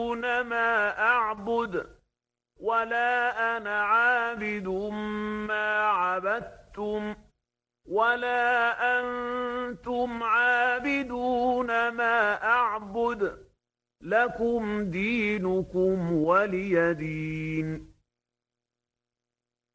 ما أعبد ولا أنا عابد ما عبدتم ولا أنتم عابدون ما أعبد لكم دينكم ولي دين.